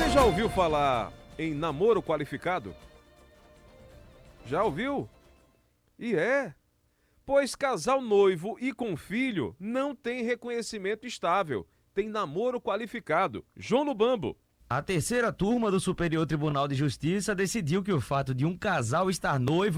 Você já ouviu falar em namoro qualificado? Já ouviu? E é? Pois casal noivo e com filho não tem reconhecimento estável, tem namoro qualificado. João Lubambo. A terceira turma do Superior Tribunal de Justiça decidiu que o fato de um casal estar noivo